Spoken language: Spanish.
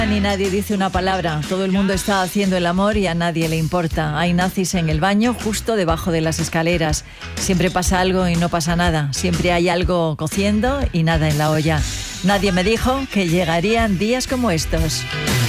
Ni nadie dice una palabra. Todo el mundo está haciendo el amor y a nadie le importa. Hay nazis en el baño, justo debajo de las escaleras. Siempre pasa algo y no pasa nada. Siempre hay algo cociendo y nada en la olla. Nadie me dijo que llegarían días como estos.